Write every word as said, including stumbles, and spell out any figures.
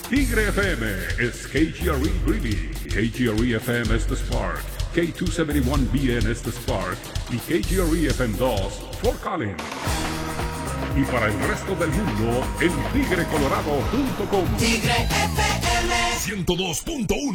Tigre F M is K G R E Greeley, K G R E F M is The Spark, K doscientos setenta y uno B N es The Spark y K G R E F M dos Fort Collins. Y para el resto del mundo en tigre colorado punto com. Tigre F M ciento dos punto uno